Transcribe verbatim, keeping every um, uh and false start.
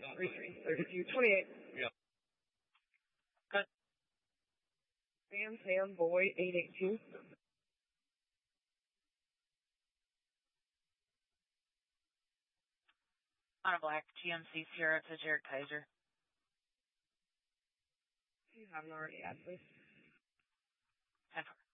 three three, thirty-two, twenty-eight. Yep. Good. Sam, Sam, boy, eight eight two. On a black G M C Sierra to Jared Kaiser. You haven't already had, please. ten four.